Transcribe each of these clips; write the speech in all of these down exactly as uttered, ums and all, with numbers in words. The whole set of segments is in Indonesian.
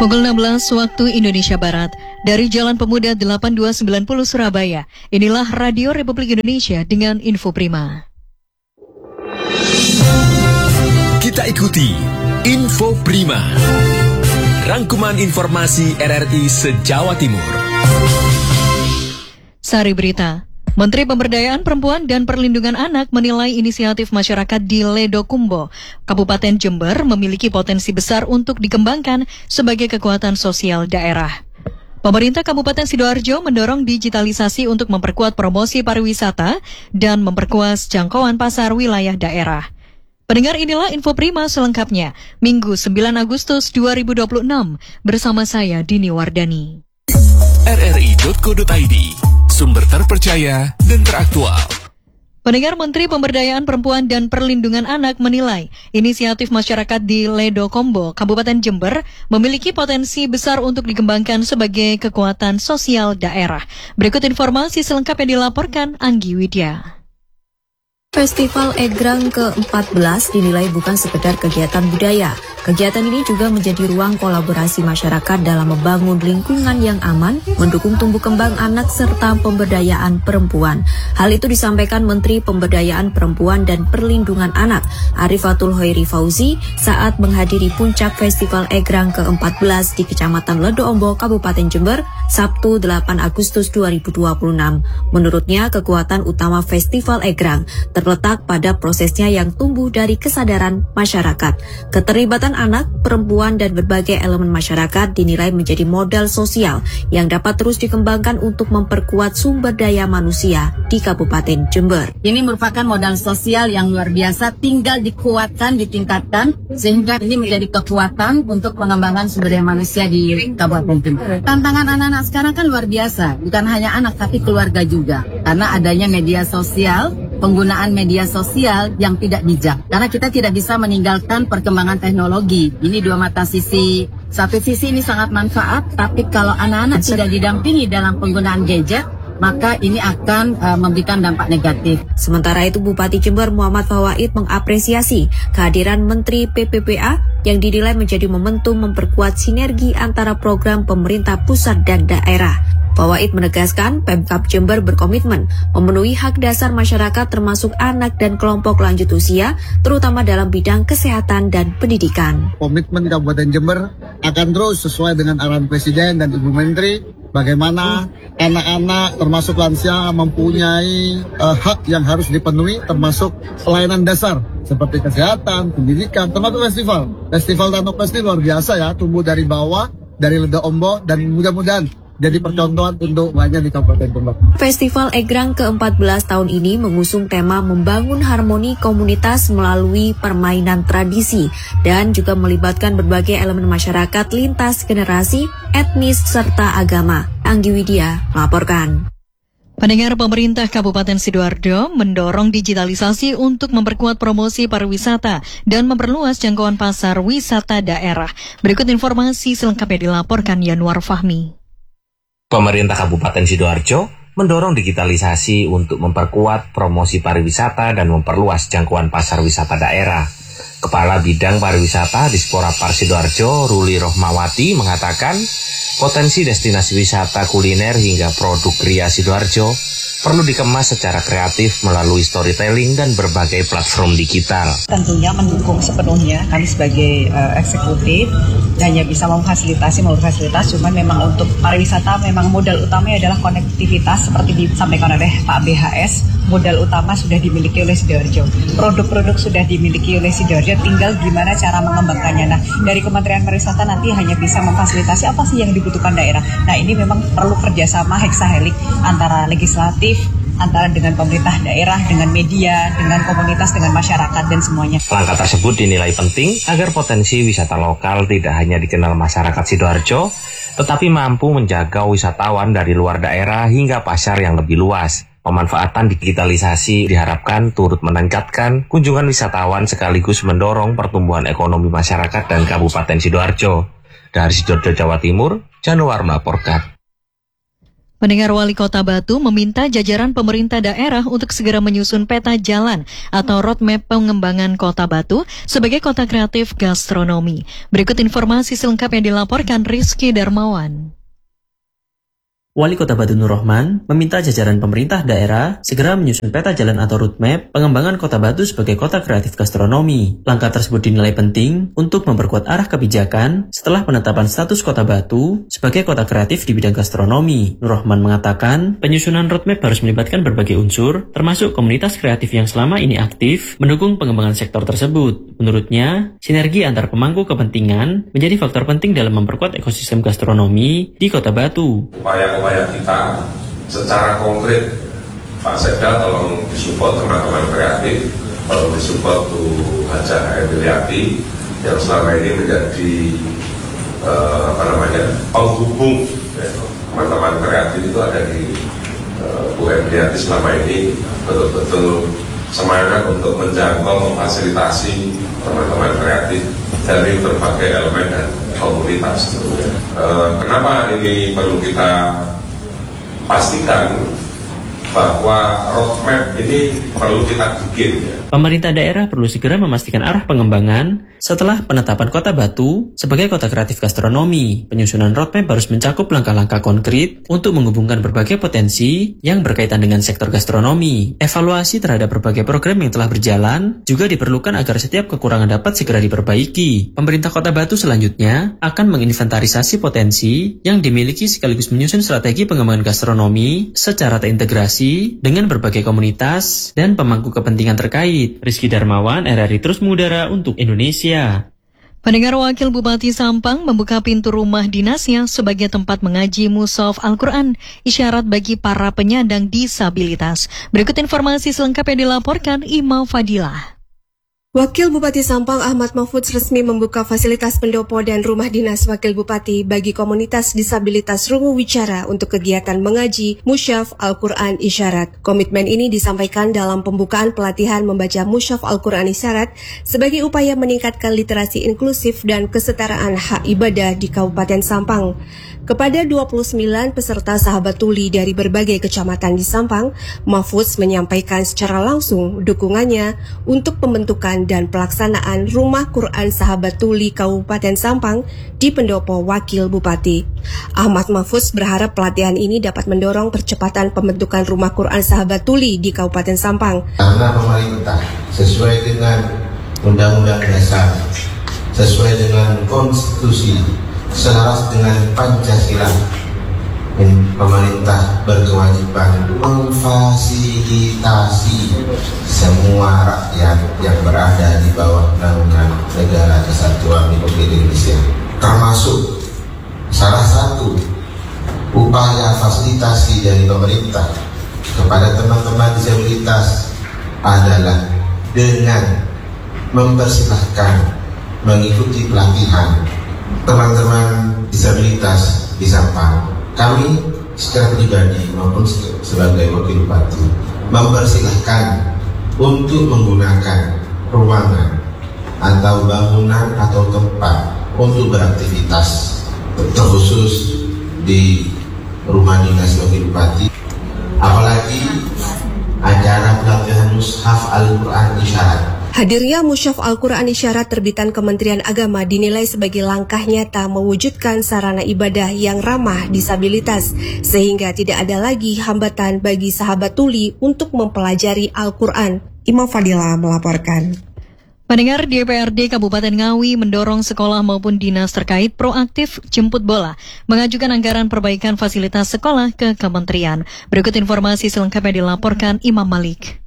Pukul enam belas waktu Indonesia Barat, dari Jalan Pemuda delapan dua sembilan nol Surabaya, inilah Radio Republik Indonesia dengan Info Prima. Kita ikuti Info Prima, rangkuman informasi R R I se-Jawa Timur. Sari berita. Menteri Pemberdayaan Perempuan dan Perlindungan Anak menilai inisiatif masyarakat di Ledokumbo, Kabupaten Jember memiliki potensi besar untuk dikembangkan sebagai kekuatan sosial daerah. Pemerintah Kabupaten Sidoarjo mendorong digitalisasi untuk memperkuat promosi pariwisata dan memperkuat jangkauan pasar wilayah daerah. Pendengar, inilah Info Prima selengkapnya, Minggu sembilan Agustus dua ribu dua puluh enam, bersama saya Dini Wardani. R R I titik co titik I D, sumber terpercaya dan teraktual. Pendengar, Menteri Pemberdayaan Perempuan dan Perlindungan Anak menilai inisiatif masyarakat di Ledokumbo, Kabupaten Jember memiliki potensi besar untuk dikembangkan sebagai kekuatan sosial daerah. Berikut informasi selengkapnya dilaporkan Anggi Widya. Festival Egrang ke empat belas dinilai bukan sekedar kegiatan budaya. Kegiatan ini juga menjadi ruang kolaborasi masyarakat dalam membangun lingkungan yang aman, mendukung tumbuh kembang anak serta pemberdayaan perempuan. Hal itu disampaikan Menteri Pemberdayaan Perempuan dan Perlindungan Anak, Arifatul Hoiri Fauzi, saat menghadiri puncak Festival Egrang ke empat belas di Kecamatan Ledoombo, Kabupaten Jember, Sabtu delapan Agustus dua ribu dua puluh enam. Menurutnya, kekuatan utama Festival Egrang terletak pada prosesnya yang tumbuh dari kesadaran masyarakat. Keterlibatan anak, perempuan, dan berbagai elemen masyarakat dinilai menjadi modal sosial yang dapat terus dikembangkan untuk memperkuat sumber daya manusia di Kabupaten Jember. Ini merupakan modal sosial yang luar biasa, tinggal dikuatkan, ditingkatkan, sehingga ini menjadi kekuatan untuk pengembangan sumber daya manusia di Kabupaten Jember. Tantangan anak-anak sekarang kan luar biasa, bukan hanya anak tapi keluarga juga, karena adanya media sosial, penggunaan media sosial yang tidak bijak. Karena kita tidak bisa meninggalkan perkembangan teknologi. Ini dua mata sisi. Satu sisi ini sangat manfaat, tapi kalau anak-anak tidak didampingi dalam penggunaan gadget, maka ini akan uh, memberikan dampak negatif. Sementara itu, Bupati Jember Muhammad Fawaid mengapresiasi kehadiran Menteri P P P A yang dinilai menjadi momentum memperkuat sinergi antara program pemerintah pusat dan daerah. Fawaid menegaskan Pemkab Jember berkomitmen memenuhi hak dasar masyarakat termasuk anak dan kelompok lanjut usia, terutama dalam bidang kesehatan dan pendidikan. Komitmen Kabupaten Jember akan terus sesuai dengan arahan Presiden dan Ibu Menteri, bagaimana anak-anak termasuk lansia mempunyai uh, hak yang harus dipenuhi, termasuk pelayanan dasar seperti kesehatan, pendidikan, termasuk festival. Festival Tanok Festival luar biasa ya, tumbuh dari bawah, dari Ledoombo, dan mudah-mudahan jadi percontohan untuk banyak di Kabupaten Jember. Festival Egrang ke empat belas tahun ini mengusung tema membangun harmoni komunitas melalui permainan tradisi dan juga melibatkan berbagai elemen masyarakat lintas generasi, etnis, serta agama. Anggi Widya melaporkan. Pendengar, pemerintah Kabupaten Sidoarjo mendorong digitalisasi untuk memperkuat promosi pariwisata dan memperluas jangkauan pasar wisata daerah. Berikut informasi selengkapnya dilaporkan Yanuar Fahmi. Pemerintah Kabupaten Sidoarjo mendorong digitalisasi untuk memperkuat promosi pariwisata dan memperluas jangkauan pasar wisata daerah. Kepala Bidang Pariwisata Disporapar Sidoarjo, Ruli Rohmawati, mengatakan potensi destinasi wisata kuliner hingga produk kria Sidoarjo perlu dikemas secara kreatif melalui storytelling dan berbagai platform digital. Tentunya mendukung sepenuhnya, kami sebagai uh, eksekutif hanya bisa memfasilitasi, memfasilitasi, cuman memang untuk pariwisata memang modal utamanya adalah konektivitas seperti disampaikan oleh Pak B H S. Modal utama sudah dimiliki oleh Sidoarjo, produk-produk sudah dimiliki oleh Sidoarjo, tinggal gimana cara mengembangkannya. Nah, dari Kementerian Pariwisata nanti hanya bisa memfasilitasi apa sih yang dibutuhkan daerah. Nah, ini memang perlu kerjasama heksahelik antara legislatif, antara dengan pemerintah daerah, dengan media, dengan komunitas, dengan masyarakat, dan semuanya. Langkah tersebut dinilai penting agar potensi wisata lokal tidak hanya dikenal masyarakat Sidoarjo, tetapi mampu menjaga wisatawan dari luar daerah hingga pasar yang lebih luas. Pemanfaatan digitalisasi diharapkan turut meningkatkan kunjungan wisatawan sekaligus mendorong pertumbuhan ekonomi masyarakat dan Kabupaten Sidoarjo. Dari Sidoarjo, Jawa Timur, Januar melaporkan. Pendengar, Wali Kota Batu meminta jajaran pemerintah daerah untuk segera menyusun peta jalan atau roadmap pengembangan Kota Batu sebagai kota kreatif gastronomi. Berikut informasi selengkapnya dilaporkan Rizky Darmawan. Wali Kota Batu Nur Rohman meminta jajaran pemerintah daerah segera menyusun peta jalan atau roadmap pengembangan Kota Batu sebagai kota kreatif gastronomi. Langkah tersebut dinilai penting untuk memperkuat arah kebijakan setelah penetapan status Kota Batu sebagai kota kreatif di bidang gastronomi. Nur Rohman mengatakan penyusunan roadmap harus melibatkan berbagai unsur, termasuk komunitas kreatif yang selama ini aktif mendukung pengembangan sektor tersebut. Menurutnya, sinergi antar pemangku kepentingan menjadi faktor penting dalam memperkuat ekosistem gastronomi di Kota Batu. Upaya kita secara konkret, Pak Sekda tolong disupport teman-teman kreatif, tolong disupport tuh Haja Emiliati yang selama ini menjadi uh, apa namanya penghubung ya. Teman-teman kreatif itu ada di uh, Bu Emiliati selama ini betul-betul semangat untuk menjangkau, memfasilitasi teman-teman kreatif dari berbagai elemen dan komunitas. Uh, kenapa ini perlu kita pastikan bahwa roadmap ini perlu kita bikin ya. Pemerintah daerah perlu segera memastikan arah pengembangan setelah penetapan Kota Batu sebagai kota kreatif gastronomi. Penyusunan roadmap harus mencakup langkah-langkah konkret untuk menghubungkan berbagai potensi yang berkaitan dengan sektor gastronomi. Evaluasi terhadap berbagai program yang telah berjalan juga diperlukan agar setiap kekurangan dapat segera diperbaiki. Pemerintah Kota Batu selanjutnya akan menginventarisasi potensi yang dimiliki sekaligus menyusun strategi pengembangan gastronomi secara terintegrasi dengan berbagai komunitas dan pemangku kepentingan terkait. Rizky Darmawan, R R I Terus Mengudara untuk Indonesia. Pendengar, Wakil Bupati Sampang membuka pintu rumah dinasnya sebagai tempat mengaji mushaf Al-Quran, isyarat bagi para penyandang disabilitas. Berikut informasi selengkapnya dilaporkan Ima Fadilah. Wakil Bupati Sampang Ahmad Mahfudz resmi membuka fasilitas pendopo dan rumah dinas Wakil Bupati bagi komunitas disabilitas rungu wicara untuk kegiatan mengaji mushaf Al-Quran Isyarat. Komitmen ini disampaikan dalam pembukaan pelatihan membaca mushaf Al-Quran Isyarat sebagai upaya meningkatkan literasi inklusif dan kesetaraan hak ibadah di Kabupaten Sampang. Kepada dua puluh sembilan peserta sahabat tuli dari berbagai kecamatan di Sampang, Mahfudz menyampaikan secara langsung dukungannya untuk pembentukan dan pelaksanaan Rumah Quran Sahabat Tuli Kabupaten Sampang di pendopo Wakil Bupati. Ahmad Mahfudz berharap pelatihan ini dapat mendorong percepatan pembentukan Rumah Quran Sahabat Tuli di Kabupaten Sampang. Karena pemerintah sesuai dengan Undang-Undang Dasar, sesuai dengan konstitusi, selaras dengan Pancasila, pemerintah berkewajiban memfasilitasi semua rakyat yang berada di bawah naungan Negara Kesatuan Republik Indonesia, termasuk salah satu upaya fasilitasi dari pemerintah kepada teman-teman disabilitas adalah dengan mempersilahkan mengikuti pelatihan teman-teman disabilitas di Sampang. Kami secara pribadi maupun sebagai wakil bupati mempersilahkan untuk menggunakan ruangan atau bangunan atau tempat untuk beraktivitas, terkhusus di rumah dinas wakil bupati. Apalagi acara pelatihan mushaf Al-Quran Isyarat. Hadirnya mushaf Al-Quran Isyarat terbitan Kementerian Agama dinilai sebagai langkah nyata mewujudkan sarana ibadah yang ramah disabilitas, sehingga tidak ada lagi hambatan bagi sahabat tuli untuk mempelajari Al-Quran. Imam Fadilah melaporkan. Pendengar, D P R D Kabupaten Ngawi mendorong sekolah maupun dinas terkait proaktif jemput bola, mengajukan anggaran perbaikan fasilitas sekolah ke kementerian. Berikut informasi selengkapnya dilaporkan Imam Malik.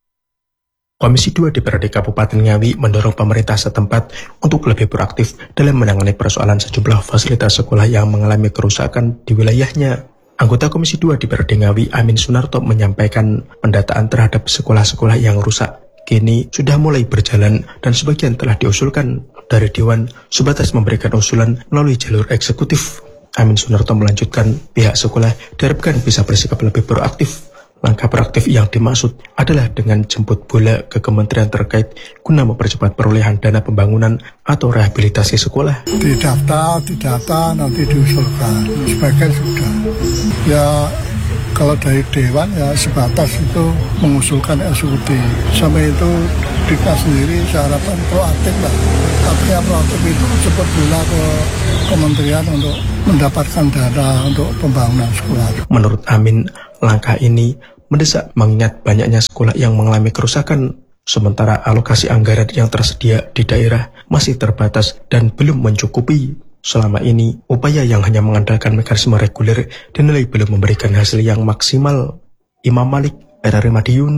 Komisi dua D P R D Kabupaten Ngawi mendorong pemerintah setempat untuk lebih proaktif dalam menangani persoalan sejumlah fasilitas sekolah yang mengalami kerusakan di wilayahnya. Anggota Komisi dua D P R D Ngawi Amin Sunarto menyampaikan pendataan terhadap sekolah-sekolah yang rusak kini sudah mulai berjalan dan sebagian telah diusulkan dari Dewan sebatas memberikan usulan melalui jalur eksekutif. Amin Sunarto melanjutkan pihak sekolah diharapkan bisa bersikap lebih proaktif. Langkah proaktif yang dimaksud adalah dengan jemput bola ke kementerian terkait guna mempercepat perolehan dana pembangunan atau rehabilitasi sekolah. Didaftar, didata, nanti diusulkan. Sebagian sudah. Ya Kalau dari Dewan ya sebatas itu mengusulkan S U D. Sampai itu Diknas sendiri saya harapkan proaktif lah. Tapi yang proaktif itu cepat bola ke kementerian untuk mendapatkan dana untuk pembangunan sekolah. Menurut Amin, langkah ini mendesak mengingat banyaknya sekolah yang mengalami kerusakan, sementara alokasi anggaran yang tersedia di daerah masih terbatas dan belum mencukupi. Selama ini, upaya yang hanya mengandalkan mekanisme reguler dinilai belum memberikan hasil yang maksimal. Imam Malik, R R I Madiun.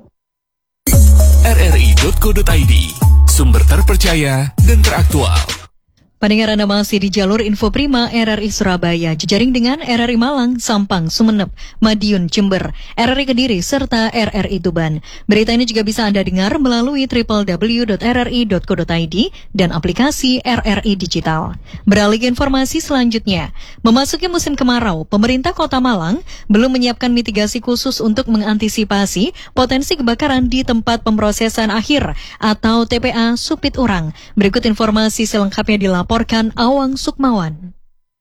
R R I titik co titik I D, sumber terpercaya dan teraktual. Pendengar Anda masih di jalur Info Prima R R I Surabaya, jejaring dengan R R I Malang, Sampang, Sumeneb, Madiun, Jember, R R I Kediri, serta R R I Tuban. Berita ini juga bisa Anda dengar melalui w w w titik r r i titik co titik i d dan aplikasi R R I Digital. Beralih ke informasi selanjutnya, memasuki musim kemarau, pemerintah Kota Malang belum menyiapkan mitigasi khusus untuk mengantisipasi potensi kebakaran di tempat pemrosesan akhir atau T P A Supit Urang. Berikut informasi selengkapnya dilaporkan Laporkan Awang Sukmawan.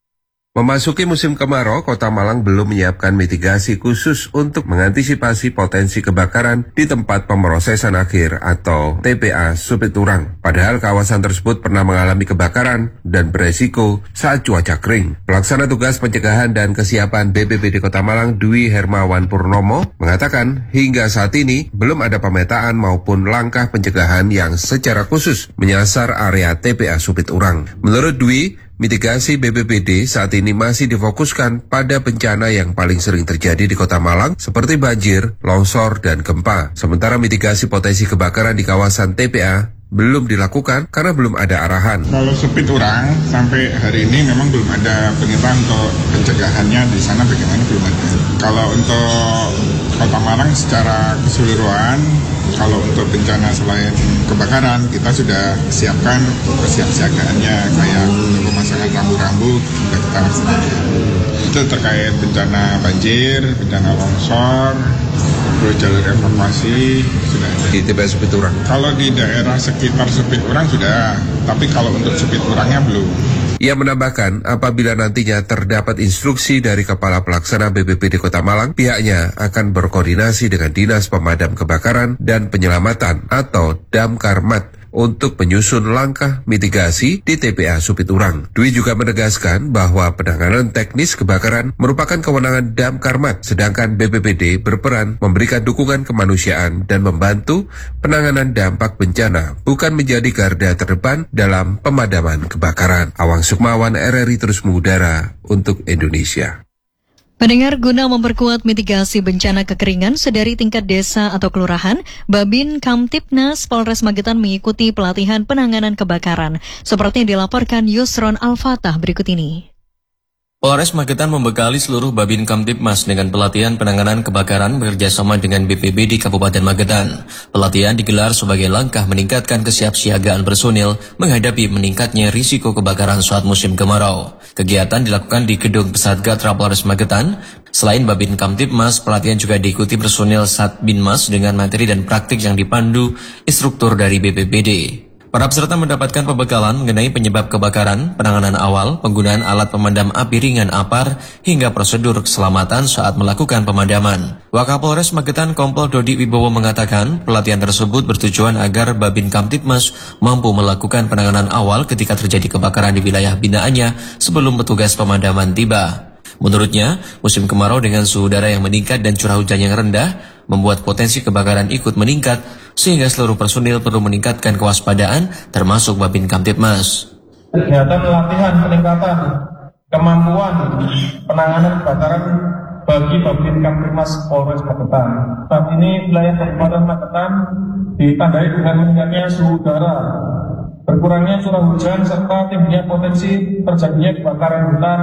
Memasuki musim kemarau, Kota Malang belum menyiapkan mitigasi khusus untuk mengantisipasi potensi kebakaran di tempat pemrosesan akhir atau T P A Supit Urang. Padahal kawasan tersebut pernah mengalami kebakaran dan beresiko saat cuaca kering. Pelaksana Tugas Pencegahan dan Kesiapan B P B D Kota Malang Dwi Hermawan Purnomo mengatakan hingga saat ini belum ada pemetaan maupun langkah pencegahan yang secara khusus menyasar area T P A Supit Urang. Menurut Dwi, mitigasi B P B D saat ini masih difokuskan pada bencana yang paling sering terjadi di Kota Malang seperti banjir, longsor, dan gempa. Sementara mitigasi potensi kebakaran di kawasan T P A belum dilakukan karena belum ada arahan. Kalau Supit Urang sampai hari ini memang belum ada pengetahuan untuk pencegahannya di sana bagaimana belum ada. Kalau untuk Kota Malang secara keseluruhan, kalau untuk bencana selain kebakaran kita sudah siapkan kesiapsiagaannya kayak untuk pemasangan rambu-rambu sudah kita laksanakan. Itu terkait bencana banjir, bencana longsor, terus jalur evakuasi sudah ada. Di T P A Supit Urang? Kalau di daerah sekitar Supit Urang sudah, tapi kalau untuk Supit Urangnya belum. Ia menambahkan, apabila nantinya terdapat instruksi dari Kepala Pelaksana B P B D Kota Malang, pihaknya akan berkoordinasi dengan Dinas Pemadam Kebakaran dan Penyelamatan atau Damkarmat untuk menyusun langkah mitigasi di T P A Supit Urang. Dwi juga menegaskan bahwa penanganan teknis kebakaran merupakan kewenangan Damkarmat, sedangkan B P B D berperan memberikan dukungan kemanusiaan dan membantu penanganan dampak bencana, bukan menjadi garda terdepan dalam pemadaman kebakaran. Awang Sukmawan, R R I terus mengudara untuk Indonesia. Pendengar, guna memperkuat mitigasi bencana kekeringan sedari tingkat desa atau kelurahan, Babin Kamtibnas Polres Magetan mengikuti pelatihan penanganan kebakaran. Seperti yang dilaporkan Yusron Al-Fatah berikut ini. Polres Magetan membekali seluruh Babin Kamtibmas dengan pelatihan penanganan kebakaran bekerjasama dengan B P B D Kabupaten Magetan. Pelatihan digelar sebagai langkah meningkatkan kesiapsiagaan personil menghadapi meningkatnya risiko kebakaran saat musim kemarau. Kegiatan dilakukan di Gedung Pesatgatra Polres Magetan. Selain Babin Kamtibmas, pelatihan juga diikuti personil Satbinmas dengan materi dan praktik yang dipandu instruktur dari B P B D. Para peserta mendapatkan pembekalan mengenai penyebab kebakaran, penanganan awal, penggunaan alat pemadam api ringan A P A R, hingga prosedur keselamatan saat melakukan pemadaman. Wakapolres Magetan Kompol Dodi Wibowo mengatakan pelatihan tersebut bertujuan agar Babin Kamtibmas mampu melakukan penanganan awal ketika terjadi kebakaran di wilayah binaannya sebelum petugas pemadaman tiba. Menurutnya, musim kemarau dengan suhu udara yang meningkat dan curah hujan yang rendah membuat potensi kebakaran ikut meningkat, sehingga seluruh personil perlu meningkatkan kewaspadaan, termasuk Babin Kamtibmas. Kegiatan latihan peningkatan kemampuan penanganan kebakaran bagi Babin Kamtibmas Polres Magetan. Saat ini wilayah Kabupaten Magetan ditandai dengan meningkatnya suhu udara, berkurangnya curah hujan, serta tingginya potensi terjadinya kebakaran hutan,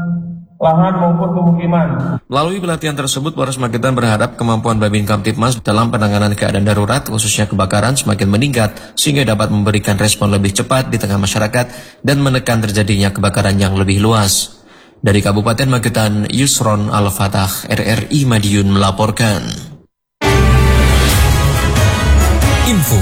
lahan maupun pemukiman. Melalui pelatihan tersebut, Polres Magetan berharap kemampuan Babin Kamtibmas dalam penanganan keadaan darurat, khususnya kebakaran, semakin meningkat, sehingga dapat memberikan respon lebih cepat di tengah masyarakat dan menekan terjadinya kebakaran yang lebih luas. Dari Kabupaten Magetan, Yusron Al-Fatah, R R I Madiun melaporkan. Info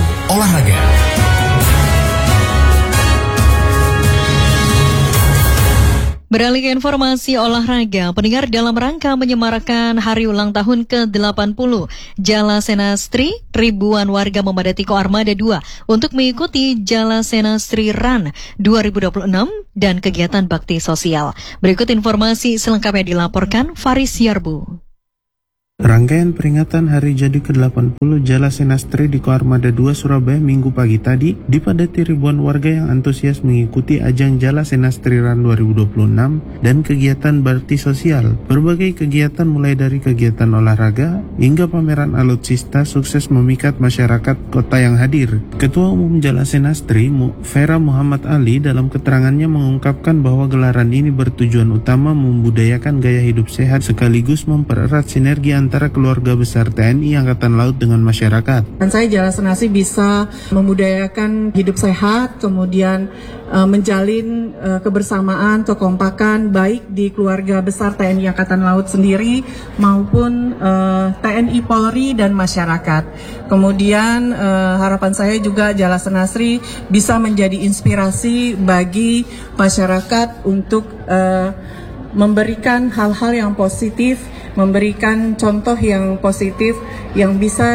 olahraga. Beralih ke informasi olahraga, pendengar, dalam rangka menyemarakan hari ulang tahun ke delapan puluh Jala Senastri, ribuan warga memadati Koarmada dua untuk mengikuti Jala Senastri Run dua ribu dua puluh enam dan kegiatan bakti sosial. Berikut informasi selengkapnya dilaporkan Faris Yarbu. Rangkaian peringatan hari jadi ke delapan puluh Jala Senastri di Koarmada dua Surabaya Minggu pagi tadi dipadati ribuan warga yang antusias mengikuti ajang Jala Senastri Run dua ribu dua puluh enam dan kegiatan bakti sosial. Berbagai kegiatan mulai dari kegiatan olahraga hingga pameran alutsista sukses memikat masyarakat kota yang hadir. Ketua Umum Jala Senastri, Vera Muhammad Ali, dalam keterangannya mengungkapkan bahwa gelaran ini bertujuan utama membudayakan gaya hidup sehat sekaligus mempererat sinergi antara antara keluarga besar T N I Angkatan Laut dengan masyarakat. Dan saya Jala Senastri bisa membudayakan hidup sehat, kemudian uh, menjalin uh, kebersamaan, kekompakan baik di keluarga besar T N I Angkatan Laut sendiri maupun uh, T N I Polri dan masyarakat. Kemudian uh, harapan saya juga Jala Senastri bisa menjadi inspirasi bagi masyarakat untuk uh, memberikan hal-hal yang positif, memberikan contoh yang positif yang bisa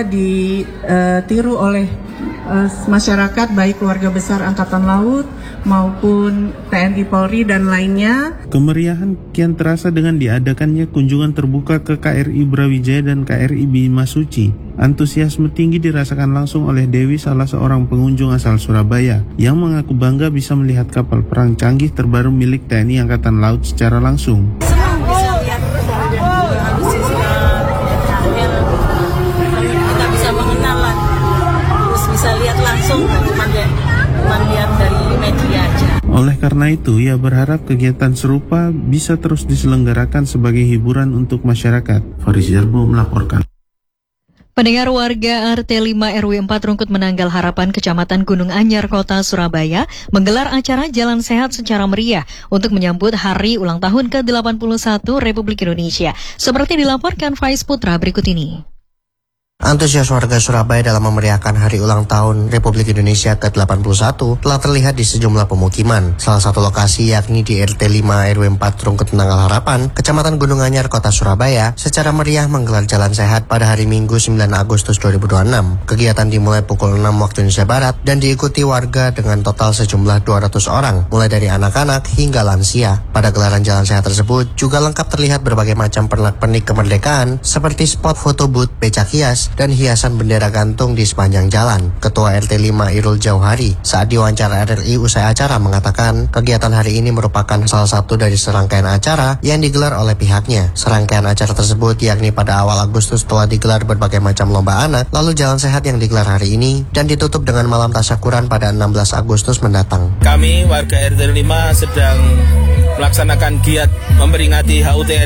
ditiru oleh uh, masyarakat baik keluarga besar Angkatan Laut maupun T N I Polri dan lainnya. Kemeriahan kian terasa dengan diadakannya kunjungan terbuka ke K R I Brawijaya dan K R I Bima Suci. Antusiasme tinggi dirasakan langsung oleh Dewi, salah seorang pengunjung asal Surabaya, yang mengaku bangga bisa melihat kapal perang canggih terbaru milik T N I Angkatan Laut secara langsung. Senang bisa lihat alutsista terakhir, kita bisa mengenal lah, terus bisa lihat langsung, bukan lihat dari media aja. Oleh karena itu, ia berharap kegiatan serupa bisa terus diselenggarakan sebagai hiburan untuk masyarakat. Faris Jarbo melaporkan. Pendengar, warga R T lima R W empat Rungkut Menanggal Harapan, Kecamatan Gunung Anyar, Kota Surabaya menggelar acara Jalan Sehat secara meriah untuk menyambut hari ulang tahun ke delapan puluh satu Republik Indonesia. Seperti dilaporkan Faiz Putra berikut ini. Antusias warga Surabaya dalam memeriahkan hari ulang tahun Republik Indonesia ke delapan puluh satu telah terlihat di sejumlah pemukiman. Salah satu lokasi yakni di R T lima R W empat Rungkut Menanggal Harapan, Kecamatan Gunung Anyar, Kota Surabaya, secara meriah menggelar jalan sehat pada hari Minggu sembilan Agustus dua ribu dua puluh enam. Kegiatan dimulai pukul enam waktu Indonesia Barat dan diikuti warga dengan total sejumlah dua ratus orang, mulai dari anak-anak hingga lansia. Pada gelaran jalan sehat tersebut juga lengkap terlihat berbagai macam pernak-pernik kemerdekaan seperti spot foto booth, becak hias, dan hiasan bendera gantung di sepanjang jalan. Ketua R T lima Irul Jauhari saat diwawancara R R I usai acara mengatakan kegiatan hari ini merupakan salah satu dari serangkaian acara yang digelar oleh pihaknya. Serangkaian acara tersebut yakni pada awal Agustus telah digelar berbagai macam lomba anak, lalu jalan sehat yang digelar hari ini dan ditutup dengan malam tasyakuran pada enam belas Agustus mendatang. Kami warga R T lima sedang melaksanakan giat memperingati H U T